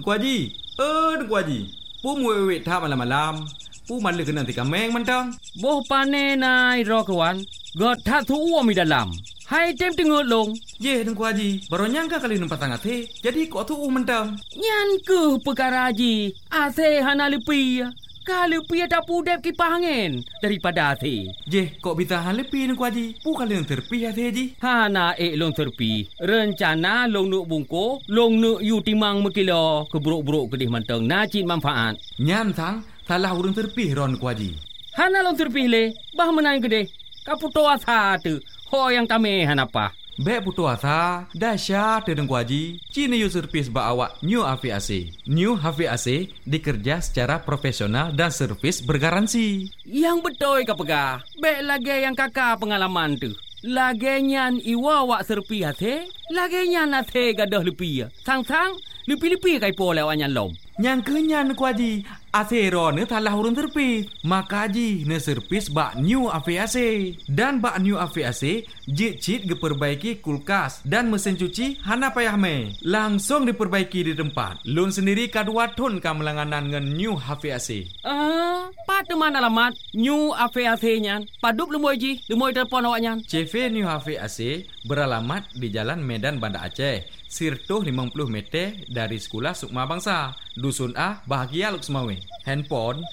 Tuan Haji. Tuan Haji. Pu muwe tha malam-malam. Pu man le kena tika meng mantang. Boh pane nai ro kawan. God tha thu mi dalam. Hai tem tengok long. Ye Tuan Haji. Baru nyangka kali numpat tangat he. Jadi kok thu mantang. Nyan ke perkara haji. Ase hana lepi. Kalau pi ada pudep kipas angin daripada ase. Je, kok bitahan lepi Tuan Haji. Pu kali yang terpi ase haji. Hana long terpi. Rencana long nuk bungko, long nuk yu timang mekilo keburuk-buruk kedih manteng najin manfaat. Nyan sang salah urang terpi ron Tuan Haji. Hana long terpi le, bah menang kedih. Kaputo asa tu. Ho yang tame hanapa. Bek putu asa, dahsyat Tuan Haji. Cina yu servis ba awak New HVAC. New HVAC dikerja secara profesional dan servis bergaransi. Yang betul ka pegah. Bek lagi yang kakak pengalaman tu. Lagi nyan iwa wak serpi hati. Lagi nyan hati gadah lepi. Sang-sang lepi-lepi kai po lewat nyan lom. Yang kenyan Tuan Haji. Asero ne talah urang terpi. Maka Haji ne servis bak New HVAC. Dan bak New HVAC jit-jit diperbaiki kulkas dan mesin cuci hana payah me. Langsung diperbaiki di tempat. Lun sendiri kadua ton ka melanganan ngan New HVAC. Pada mana alamat New HVAC nyan? Padup lemoy Haji, lemoy telefon awak nyan. CV New HVAC beralamat di Jalan Medan Banda Aceh. Sirtuh 50 meter dari Sekolah Sukma Bangsa. Dusun A, Bahagia Luk Semawe. Handphone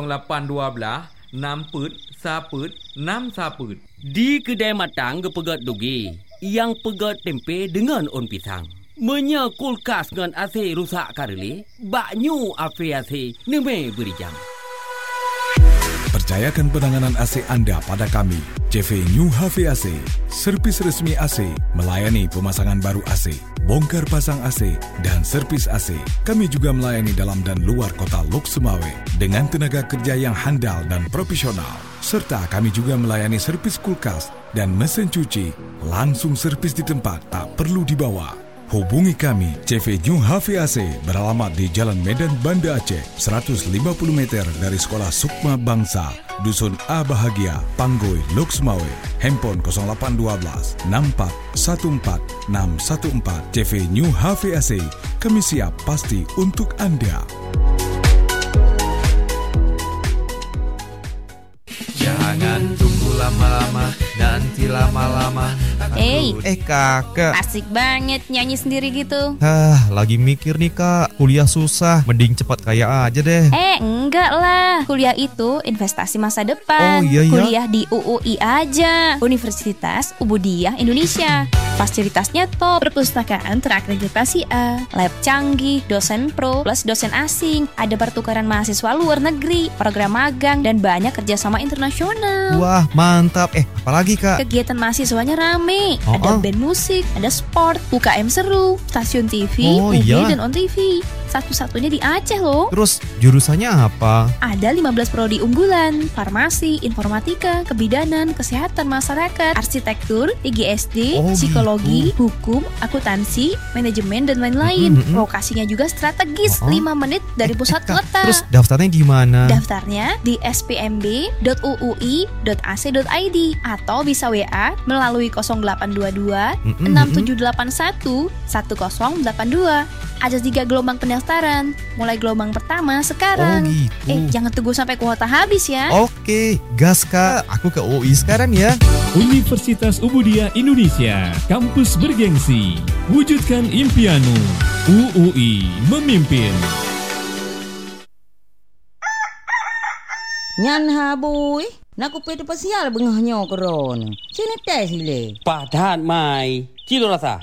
0812 6 saput 6 saput. Di kedai matang ke pegat dugi. Yang pegat tempe dengan on pisang. Menya kulkas dengan AC rusak kareli. Bak New HVAC neme beri jam. Percayakan penanganan AC anda pada kami. CV New HVAC, servis resmi AC, melayani pemasangan baru AC, bongkar pasang AC, dan servis AC. Kami juga melayani dalam dan luar kota Lok Semawe dengan tenaga kerja yang handal dan profesional. Serta kami juga melayani servis kulkas dan mesin cuci. Langsung servis di tempat, tak perlu dibawa. Hubungi kami, CV New HVAC beralamat di Jalan Medan Banda Aceh, 150 meter dari Sekolah Sukma Bangsa, Dusun A Bahagia, Panggoi, Lok Semawe. Handphone 0812 64 14 614. CV New HVAC, kami siap pasti untuk anda. Jangan tunggu lama-lama, nanti lama-lama. Kakak, asik banget nyanyi sendiri gitu. Lagi mikir nih kak, kuliah susah, mending cepat kaya aja deh. Enggak lah, kuliah itu investasi masa depan. Oh iya ya. Kuliah di UUI aja, Universitas Ubudiyah Indonesia. Fasilitasnya top, perpustakaan terakreditasi A, lab canggih, dosen pro plus dosen asing, ada pertukaran mahasiswa luar negeri, program magang, dan banyak kerjasama internasional. Wah mantap, apalagi kak? Kegiatan mahasiswanya rame, ada band musik, ada sport, UKM seru, stasiun TV, movie dan on TV. Satu-satunya di Aceh loh. Terus jurusannya apa? Ada 15 prodi unggulan, farmasi, informatika, kebidanan, kesehatan masyarakat, arsitektur, IGSD, psikologi, hukum, akuntansi, manajemen, dan lain-lain. Lokasinya juga strategis, 5 menit dari pusat kota. Terus daftarnya di mana? Daftarnya di spmb.uui.ac.id atau bisa WA melalui 0822 6781 1082. Ada 3 gelombang pendaftaran. Mulai gelombang pertama sekarang. Jangan tunggu sampai kuota habis ya. Oke, gas kak. Aku ke UI sekarang ya. Universitas Ubudiyah Indonesia, kampus bergengsi. Wujudkan impianmu. UUI memimpin. Nyan habui, nak kupet pasial bengahnya keron. Sini tes sile. Padat mai. Cilo rasa.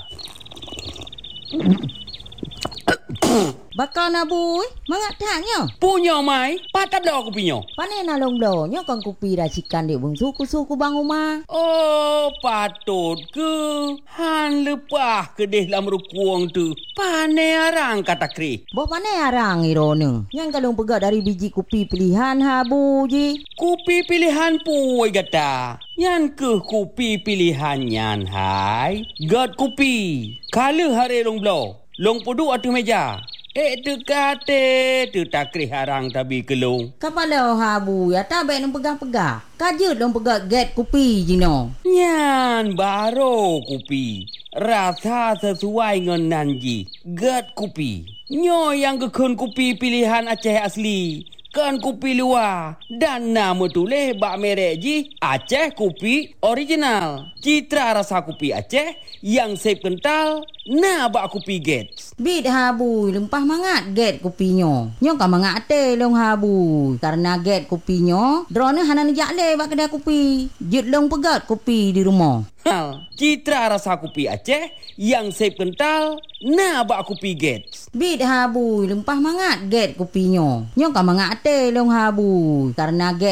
Bakal nabui, mengatanya. Punya mai, patap dah aku punya. Panen nalong donya kang kupi racikan di bung suku-suku bang rumah. Oh, patut ke. Han lepah ke deh dalam rukuang tu. Panen arang kata kri. Boh panen arang irone. Yang kalung pegat dari biji kupi pilihan habu ji. Kupi pilihan puai kata. Yang ke kupi pilihan nyan hai. Gat kupi. Kala hari long blow. Long pudu atu meja. Tu kate, tu takri harang tabi kelung. Kapala habu ya tak baik nung pegang-pegang. Kajut nung pegang get kupi jino. Nyan baro kupi. Rasa sesuai dengan nanji. Get kupi. Nyo yang gekun kopi pilihan Aceh asli. Kan kopi luar. Dan nama tulis bak merek ji Aceh kopi original. Citra rasa kopi Aceh yang sep kental. Nah bak kopi Gates. Bit habui lempah mangat get kopinyo. Nyo kan mangat ate long habui. Karena get kopinyo, drone hanan jakle bak kedai kopi. Jit long pegat kopi di rumah. Citra rasa kopi Aceh yang sep kental. Nah bak kopi Gates. Bit habui lempah mangat get kopinyo. Nyo kan mangat ate long habui. Karena get